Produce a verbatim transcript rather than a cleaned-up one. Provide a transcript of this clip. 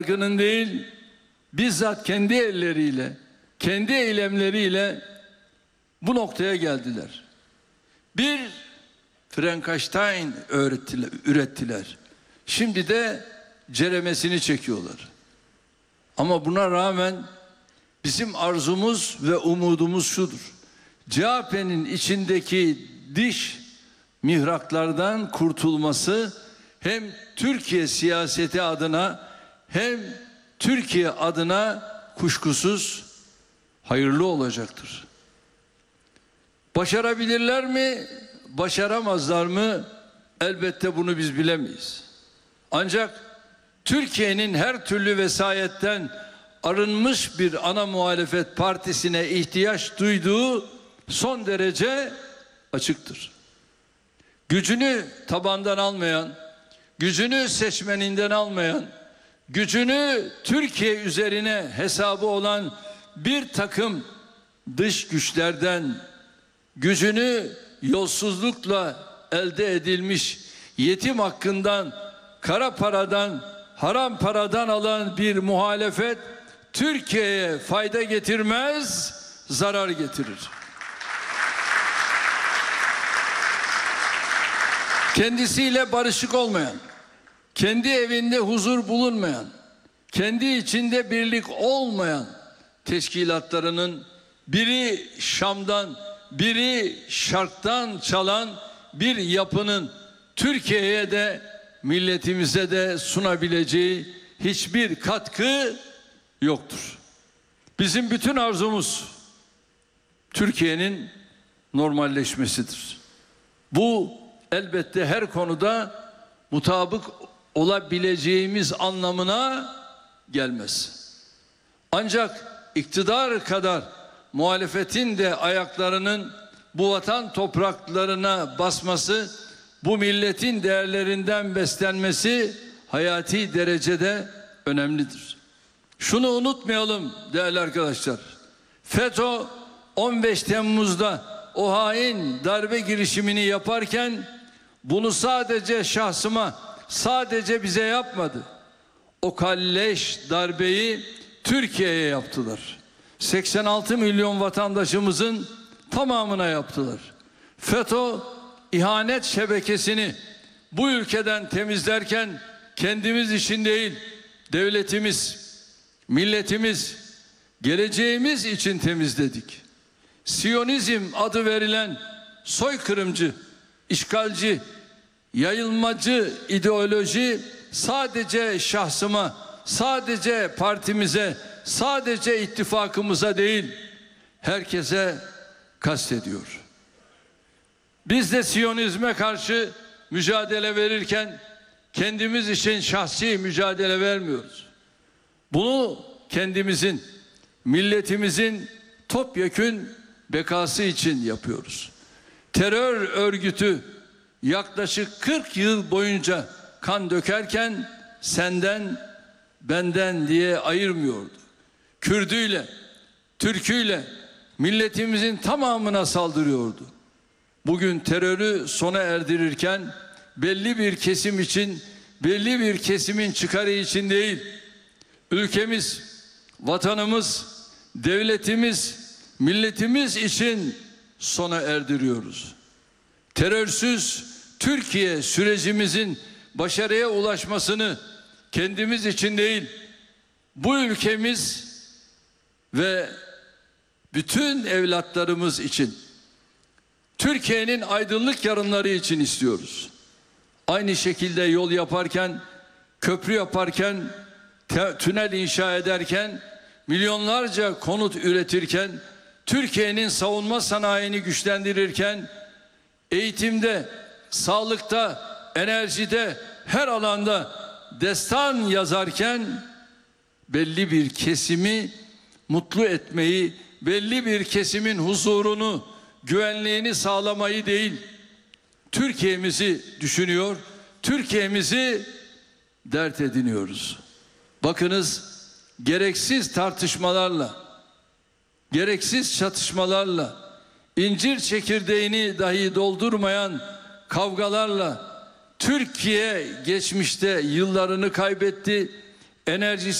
Yargının değil, bizzat kendi elleriyle, kendi eylemleriyle bu noktaya geldiler. Bir Frankenstein öğrettiler, ürettiler. Şimdi de ceremesini çekiyorlar. Ama buna rağmen bizim arzumuz ve umudumuz şudur: C H P'nin içindeki diş mihraklardan kurtulması hem Türkiye siyaseti adına hem Türkiye adına kuşkusuz hayırlı olacaktır. Başarabilirler mi, başaramazlar mı? Elbette bunu biz bilemeyiz. Ancak Türkiye'nin her türlü vesayetten arınmış bir ana muhalefet partisine ihtiyaç duyduğu son derece açıktır. Gücünü tabandan almayan, gücünü seçmeninden almayan, gücünü Türkiye üzerine hesabı olan bir takım dış güçlerden, gücünü yolsuzlukla elde edilmiş yetim hakkından, kara paradan, haram paradan alan bir muhalefet Türkiye'ye fayda getirmez, zarar getirir. Kendisiyle barışık olmayan, kendi evinde huzur bulunmayan, kendi içinde birlik olmayan teşkilatlarının biri Şam'dan, biri Şark'tan çalan bir yapının Türkiye'ye de milletimize de sunabileceği hiçbir katkı yoktur. Bizim bütün arzumuz Türkiye'nin normalleşmesidir. Bu elbette her konuda mutabık olabileceğimiz anlamına gelmez. Ancak iktidar kadar muhalefetin de ayaklarının bu vatan topraklarına basması, bu milletin değerlerinden beslenmesi hayati derecede önemlidir. Şunu unutmayalım değerli arkadaşlar. FETÖ on beş Temmuz'da o hain darbe girişimini yaparken bunu sadece şahsıma, sadece bize yapmadı. O kalleş darbeyi Türkiye'ye yaptılar. seksen altı milyon vatandaşımızın tamamına yaptılar. FETÖ ihanet şebekesini bu ülkeden temizlerken kendimiz için değil, devletimiz, milletimiz, geleceğimiz için temizledik. Siyonizm adı verilen soykırımcı, işgalci, yayılmacı ideoloji sadece şahsıma, sadece partimize, sadece ittifakımıza değil, herkese kastediyor. Biz de Siyonizme karşı mücadele verirken kendimiz için şahsi mücadele vermiyoruz. Bunu kendimizin, milletimizin topyekün bekası için yapıyoruz. Terör örgütü yaklaşık kırk yıl boyunca kan dökerken senden, benden diye ayırmıyordu. Kürdüyle, Türküyle milletimizin tamamına saldırıyordu. Bugün terörü sona erdirirken belli bir kesim için, belli bir kesimin çıkarı için değil, ülkemiz, vatanımız, devletimiz, milletimiz için sona erdiriyoruz. Terörsüz Türkiye sürecimizin başarıya ulaşmasını kendimiz için değil, bu ülkemiz ve bütün evlatlarımız için, Türkiye'nin aydınlık yarınları için istiyoruz. Aynı şekilde yol yaparken, köprü yaparken, tünel inşa ederken, milyonlarca konut üretirken, Türkiye'nin savunma sanayini güçlendirirken, eğitimde, sağlıkta, enerjide, her alanda destan yazarken belli bir kesimi mutlu etmeyi, belli bir kesimin huzurunu, güvenliğini sağlamayı değil, Türkiye'mizi düşünüyor, Türkiye'mizi dert ediniyoruz. Bakınız, gereksiz tartışmalarla, gereksiz çatışmalarla, incir çekirdeğini dahi doldurmayan kavgalarla Türkiye geçmişte yıllarını kaybetti, enerjisi